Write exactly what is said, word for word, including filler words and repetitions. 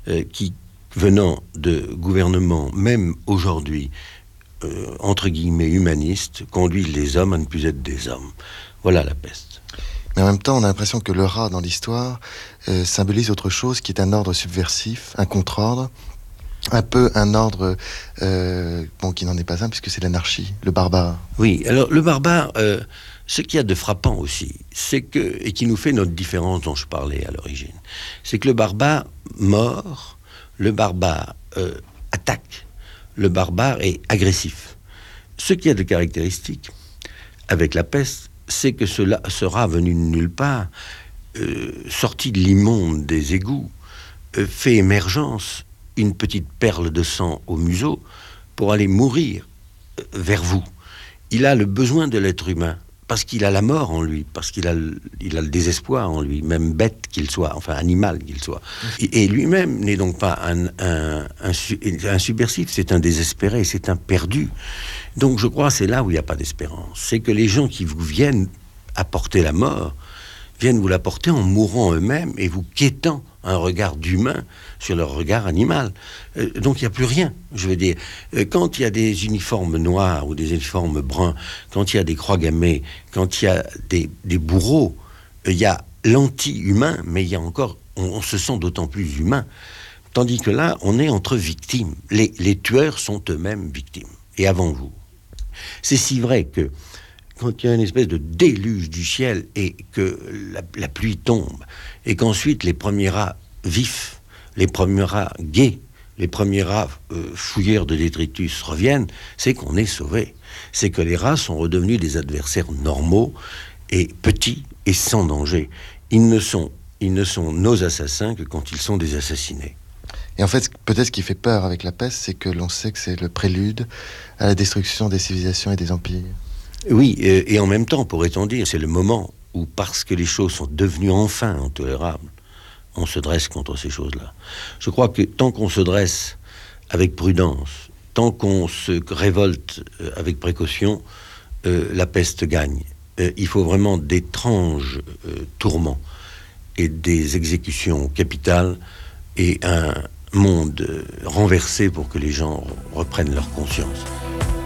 euh, qui, venant de gouvernements, même aujourd'hui, euh, entre guillemets humanistes, conduisent les hommes à ne plus être des hommes. Voilà la peste. Mais en même temps, on a l'impression que le rat dans l'histoire euh, symbolise autre chose qui est un ordre subversif, un contre-ordre, un peu un ordre euh, bon, qui n'en est pas un, puisque c'est l'anarchie, le barbare. Oui, alors le barbare, euh, ce qu'il y a de frappant aussi, c'est que, et qui nous fait notre différence dont je parlais à l'origine, c'est que le barbare mord, le barbare euh, attaque, le barbare est agressif. Ce qu'il y a de caractéristique avec la peste, c'est que cela sera venu de nulle part, euh, sorti de l'immonde des égouts, euh, fait émergence une petite perle de sang au museau pour aller mourir euh, vers vous. Il a le besoin de l'être humain parce qu'il a la mort en lui, parce qu'il a le, il a le désespoir en lui, même bête qu'il soit, enfin animal qu'il soit. Et, et lui-même n'est donc pas un, un, un, un subversif, c'est un désespéré, c'est un perdu. Donc je crois que c'est là où il n'y a pas d'espérance. C'est que les gens qui vous viennent apporter la mort viennent vous l'apporter en mourant eux-mêmes et vous quêtant un regard d'humain sur leur regard animal. Euh, donc il n'y a plus rien, je veux dire. Euh, quand il y a des uniformes noirs ou des uniformes bruns, quand il y a des croix gammées, quand il y a des, des bourreaux, euh, il y a l'anti-humain, mais il y a encore, on, on se sent d'autant plus humain. Tandis que là, on est entre victimes. Les, les tueurs sont eux-mêmes victimes, et avant vous. C'est si vrai que quand il y a une espèce de déluge du ciel et que la, la pluie tombe, et qu'ensuite les premiers rats vifs, les premiers rats gais, les premiers rats euh, fouilleurs de détritus reviennent, c'est qu'on est sauvé. C'est que les rats sont redevenus des adversaires normaux et petits et sans danger. Ils ne sont, ils ne sont nos assassins que quand ils sont des assassinés. Et en fait, peut-être ce qui fait peur avec la peste, c'est que l'on sait que c'est le prélude à la destruction des civilisations et des empires. Oui, euh, et en même temps, pourrait-on dire, c'est le moment où, parce que les choses sont devenues enfin intolérables, on se dresse contre ces choses-là. Je crois que tant qu'on se dresse avec prudence, tant qu'on se révolte euh, avec précaution, euh, la peste gagne. Euh, il faut vraiment d'étranges euh, tourments et des exécutions capitales et un monde euh, renversé pour que les gens reprennent leur conscience.